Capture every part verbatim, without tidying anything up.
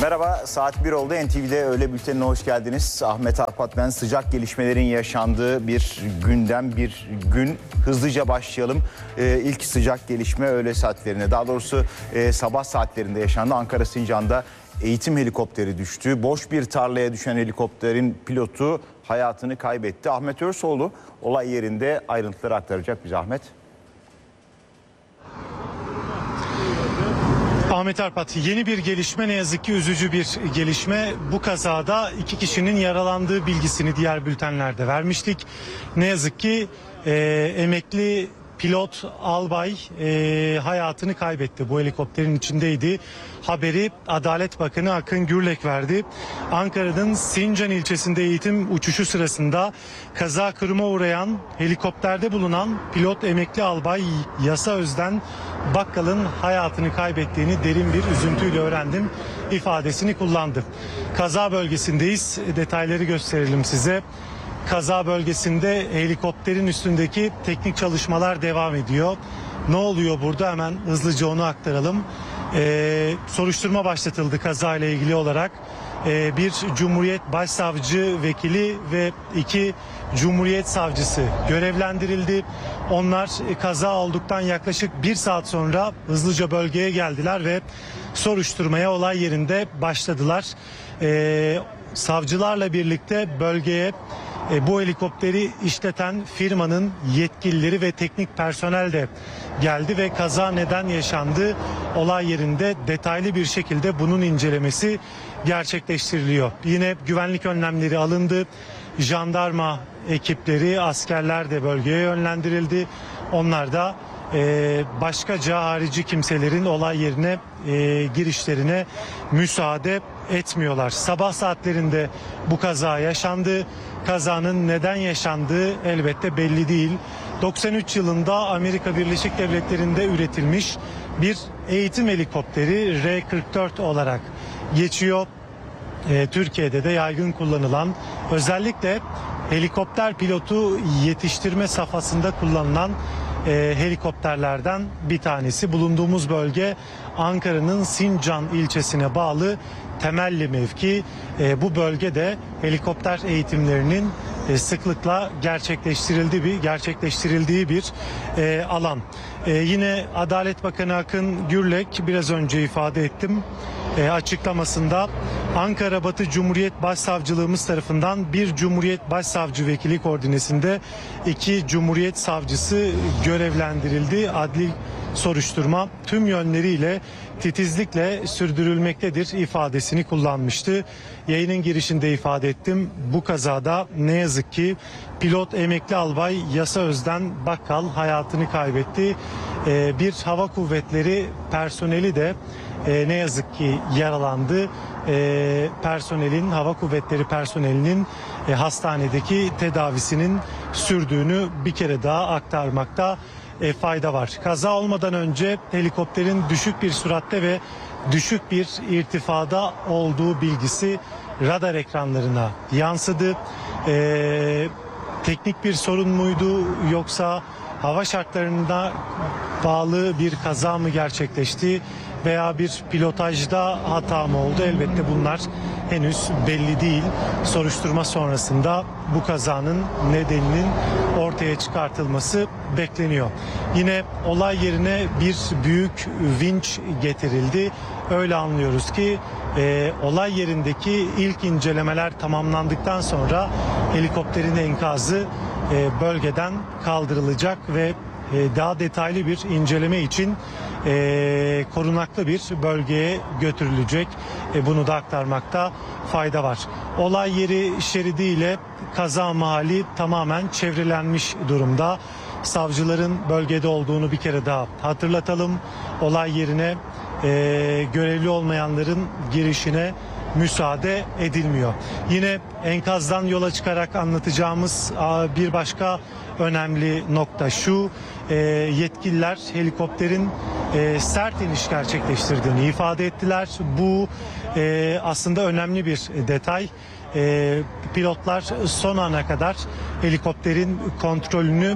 Merhaba, saat bir oldu. N T V'de öğle bültenine hoş geldiniz. Ahmet Arpat ben. Sıcak gelişmelerin yaşandığı bir gündem, bir gün. Hızlıca başlayalım. Ee, ilk sıcak gelişme öğle saatlerine, daha doğrusu e, sabah saatlerinde yaşandı. Ankara Sincan'da eğitim helikopteri düştü. Boş bir tarlaya düşen helikopterin pilotu hayatını kaybetti. Ahmet Örsoğlu olay yerinde ayrıntıları aktaracak bize. Ahmet. Ahmet Arpat, yeni bir gelişme, ne yazık ki üzücü bir gelişme. Bu kazada iki kişinin yaralandığı bilgisini diğer bültenlerde vermiştik. Ne yazık ki e, emekli pilot albay e, hayatını kaybetti. Bu helikopterin içindeydi. Haberi Adalet Bakanı Akın Gürlek verdi. Ankara'nın Sincan ilçesinde eğitim uçuşu sırasında kaza kırıma uğrayan helikopterde bulunan pilot emekli albay Yasa Özden Bakkal'ın hayatını kaybettiğini derin bir üzüntüyle öğrendim ifadesini kullandı. Kaza bölgesindeyiz. Detayları gösterelim size. Kaza bölgesinde helikopterin üstündeki teknik çalışmalar devam ediyor. Ne oluyor burada? Hemen hızlıca onu aktaralım. Ee, soruşturma başlatıldı kazayla ilgili olarak. Ee, bir Cumhuriyet Başsavcı Vekili ve iki Cumhuriyet Savcısı görevlendirildi. Onlar kaza olduktan yaklaşık bir saat sonra hızlıca bölgeye geldiler ve soruşturmaya olay yerinde başladılar. Ee, savcılarla birlikte bölgeye E, bu helikopteri işleten firmanın yetkilileri ve teknik personel de geldi ve kaza neden yaşandı, olay yerinde detaylı bir şekilde bunun incelemesi gerçekleştiriliyor. Yine güvenlik önlemleri alındı. Jandarma ekipleri, askerler de bölgeye yönlendirildi. Onlar da e, başkaca harici kimselerin olay yerine e, girişlerine müsaade etmiyorlar. Sabah saatlerinde bu kaza yaşandı. Kazanın neden yaşandığı elbette belli değil. doksan üç yılında Amerika Birleşik Devletleri'nde üretilmiş bir eğitim helikopteri R kırk dört olarak geçiyor. Ee, Türkiye'de de yaygın kullanılan, özellikle helikopter pilotu yetiştirme safhasında kullanılan e, helikopterlerden bir tanesi. Bulunduğumuz bölge Ankara'nın Sincan ilçesine bağlı Temelli mevki. E, bu bölgede helikopter eğitimlerinin e, sıklıkla gerçekleştirildiği bir gerçekleştirildiği bir e, alan. E, yine Adalet Bakanı Akın Gürlek biraz önce ifade ettim e, açıklamasında, Ankara Batı Cumhuriyet Başsavcılığımız tarafından bir Cumhuriyet Başsavcı Vekili koordinesinde iki Cumhuriyet Savcısı görevlendirildi. Adli soruşturma tüm yönleriyle titizlikle sürdürülmektedir ifadesini kullanmıştı. Yayının girişinde ifade ettim. Bu kazada ne yazık ki pilot emekli albay Yasa Özden Bakkal hayatını kaybetti. Ee, bir hava kuvvetleri personeli de e, ne yazık ki yaralandı. E, personelin, hava kuvvetleri personelinin e, hastanedeki tedavisinin sürdüğünü bir kere daha aktarmakta E, fayda var. Kaza olmadan önce helikopterin düşük bir süratte ve düşük bir irtifada olduğu bilgisi radar ekranlarına yansıdı. E, teknik bir sorun muydu, yoksa hava şartlarına bağlı bir kaza mı gerçekleşti veya bir pilotajda hata mı oldu? Elbette bunlar henüz belli değil. Soruşturma sonrasında bu kazanın nedeninin ortaya çıkartılması bekleniyor. Yine olay yerine bir büyük vinç getirildi. Öyle anlıyoruz ki e, olay yerindeki ilk incelemeler tamamlandıktan sonra helikopterin enkazı e, bölgeden kaldırılacak ve e, daha detaylı bir inceleme için e, korunaklı bir bölgeye götürülecek. E, bunu da aktarmakta fayda var. Olay yeri şeridiyle kaza mahalli tamamen çevrelenmiş durumda. Savcıların bölgede olduğunu bir kere daha hatırlatalım. Olay yerine e, görevli olmayanların girişine müsaade edilmiyor. Yine enkazdan yola çıkarak anlatacağımız bir başka önemli nokta şu: e, yetkililer helikopterin e, sert iniş gerçekleştirdiğini ifade ettiler. Bu e, aslında önemli bir detay. E, pilotlar son ana kadar helikopterin kontrolünü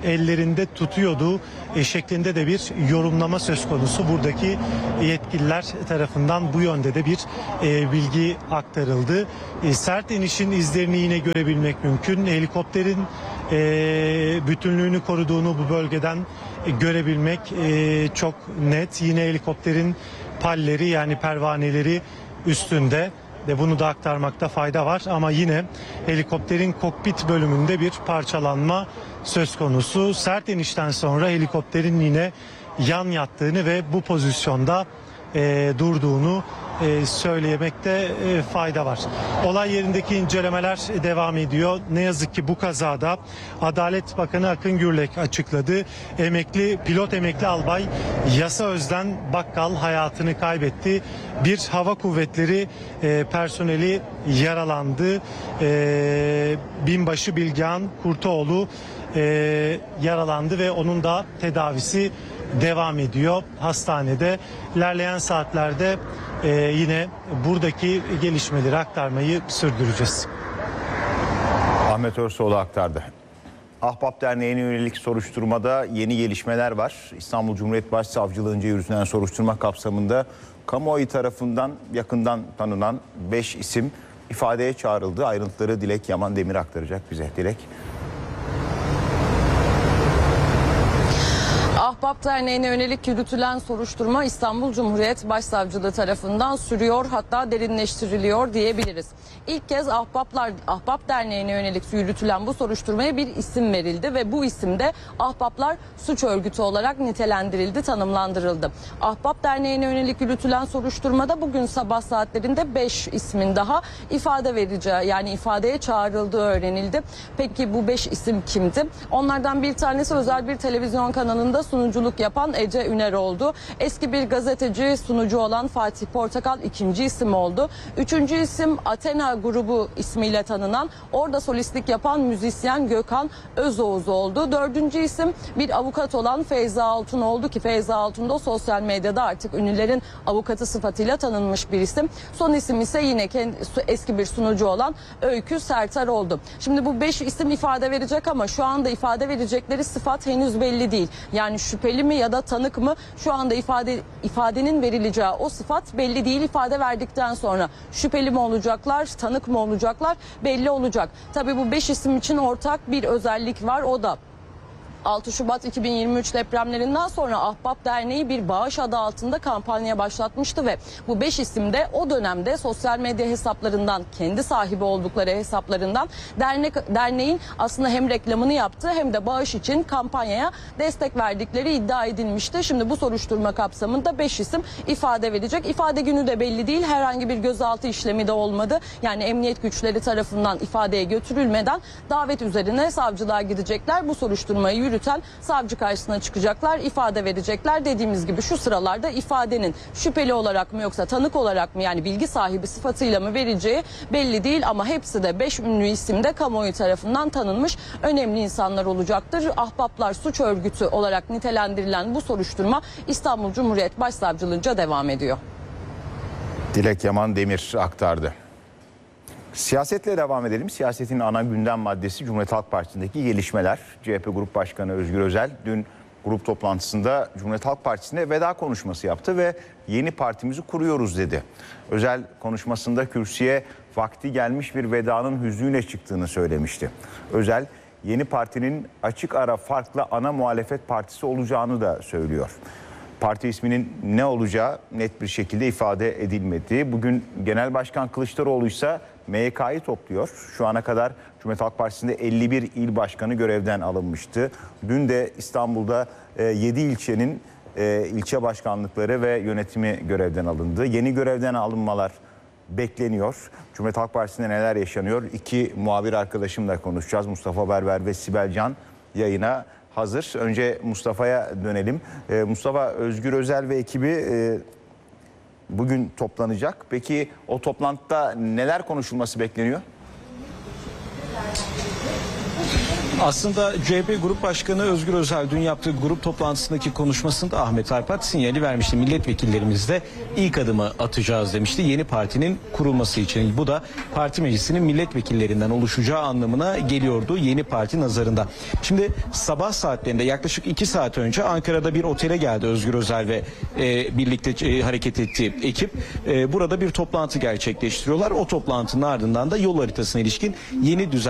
ellerinde tutuyordu e, şeklinde de bir yorumlama söz konusu. Buradaki yetkililer tarafından bu yönde de bir e, bilgi aktarıldı. E, sert inişin izlerini yine görebilmek mümkün. Helikopterin e, bütünlüğünü koruduğunu bu bölgeden e, görebilmek e, çok net. Yine helikopterin palleri yani pervaneleri üstünde de bunu da aktarmakta fayda var ama yine helikopterin kokpit bölümünde bir parçalanma söz konusu. Sert inişten sonra helikopterin yine yan yattığını ve bu pozisyonda e, durduğunu e, söylemekte e, fayda var. Olay yerindeki incelemeler devam ediyor. Ne yazık ki bu kazada Adalet Bakanı Akın Gürlek açıkladı. Emekli pilot emekli albay Yasa Özden Bakkal hayatını kaybetti. Bir hava kuvvetleri e, personeli yaralandı. E, binbaşı Bilgehan Kurtoğlu e, yaralandı ve onun da tedavisi devam ediyor hastanede. İlerleyen saatlerde e, yine buradaki gelişmeleri aktarmayı sürdüreceğiz. Ahmet Örsoğlu aktardı. Ahbap Derneği'ne yönelik soruşturmada yeni gelişmeler var. İstanbul Cumhuriyet Başsavcılığınca yürütülen soruşturma kapsamında kamuoyu tarafından yakından tanınan beş isim ifadeye çağrıldı. Ayrıntıları Dilek Yaman Demir aktaracak bize. Dilek. Ahbap Derneği'ne yönelik yürütülen soruşturma İstanbul Cumhuriyet Başsavcılığı tarafından sürüyor, hatta derinleştiriliyor diyebiliriz. İlk kez Ahbaplar Ahbap Derneği'ne yönelik yürütülen bu soruşturmaya bir isim verildi ve bu isim de Ahbaplar suç örgütü olarak nitelendirildi, tanımlandırıldı. Ahbap Derneği'ne yönelik yürütülen soruşturmada bugün sabah saatlerinde beş ismin daha ifade vereceği, yani ifadeye çağrıldığı öğrenildi. Peki bu beş isim kimdi? Onlardan bir tanesi özel bir televizyon kanalında sunuculuk yapan Ece Üner oldu. Eski bir gazeteci, sunucu olan Fatih Portakal ikinci isim oldu. Üçüncü isim Athena grubu ismiyle tanınan, orada solistlik yapan müzisyen Gökhan Özoğuz oldu. Dördüncü isim bir avukat olan Feyza Altun oldu ki Feyza Altun da sosyal medyada artık ünlülerin avukatı sıfatıyla tanınmış bir isim. Son isim ise yine kendi, eski bir sunucu olan Öykü Sertar oldu. Şimdi bu beş isim ifade verecek ama şu anda ifade verecekleri sıfat henüz belli değil. Yani şüpheli mi ya da tanık mı, şu anda ifade ifadenin verileceği o sıfat belli değil. İfade verdikten sonra şüpheli mi olacaklar, tanık mı olacaklar belli olacak. Tabii bu beş isim için ortak bir özellik var, o da altı Şubat iki bin yirmi üç depremlerinden sonra Ahbap Derneği bir bağış adı altında kampanya başlatmıştı ve bu beş isim de o dönemde sosyal medya hesaplarından, kendi sahibi oldukları hesaplarından dernek, derneğin aslında hem reklamını yaptı hem de bağış için kampanyaya destek verdikleri iddia edilmişti. Şimdi bu soruşturma kapsamında beş isim ifade verecek. İfade günü de belli değil. Herhangi bir gözaltı işlemi de olmadı. Yani emniyet güçleri tarafından ifadeye götürülmeden davet üzerine savcılığa gidecekler. Bu soruşturmayı yürütecekler. Yürüten savcı karşısına çıkacaklar, ifade verecekler. Dediğimiz gibi şu sıralarda ifadenin şüpheli olarak mı yoksa tanık olarak mı, yani bilgi sahibi sıfatıyla mı vereceği belli değil ama hepsi de beş ünlü isimde kamuoyu tarafından tanınmış önemli insanlar olacaktır. Ahbaplar suç örgütü olarak nitelendirilen bu soruşturma İstanbul Cumhuriyet Başsavcılığınca devam ediyor. Dilek Yaman Demir aktardı. Siyasetle devam edelim. Siyasetin ana gündem maddesi Cumhuriyet Halk Partisi'ndeki gelişmeler. C H P Grup Başkanı Özgür Özel dün grup toplantısında Cumhuriyet Halk Partisi'ne veda konuşması yaptı ve yeni partimizi kuruyoruz dedi. Özel konuşmasında kürsüye vakti gelmiş bir vedanın hüznüyle çıktığını söylemişti. Özel yeni partinin açık ara farklı ana muhalefet partisi olacağını da söylüyor. Parti isminin ne olacağı net bir şekilde ifade edilmedi. Bugün Genel Başkan Kılıçdaroğlu ise M Y K'yı topluyor. Şu ana kadar Cumhuriyet Halk Partisi'nde elli bir il başkanı görevden alınmıştı. Dün de İstanbul'da yedi ilçenin ilçe başkanlıkları ve yönetimi görevden alındı. Yeni görevden alınmalar bekleniyor. Cumhuriyet Halk Partisi'nde neler yaşanıyor? İki muhabir arkadaşımla konuşacağız. Mustafa Berber ve Sibel Can yayına hazır. Önce Mustafa'ya dönelim. Ee, Mustafa, Özgür Özel ve ekibi e, bugün toplanacak. Peki o toplantıda neler konuşulması bekleniyor? Aslında C H P Grup Başkanı Özgür Özel dün yaptığı grup toplantısındaki konuşmasında Ahmet Arpat sinyali vermişti. Milletvekillerimiz de ilk adımı atacağız demişti. Yeni partinin kurulması için. Bu da parti meclisinin milletvekillerinden oluşacağı anlamına geliyordu yeni parti nazarında. Şimdi sabah saatlerinde yaklaşık iki saat önce Ankara'da bir otele geldi Özgür Özel ve e, birlikte e, hareket ettiği ekip. E, burada bir toplantı gerçekleştiriyorlar. O toplantının ardından da yol haritasına ilişkin yeni düzen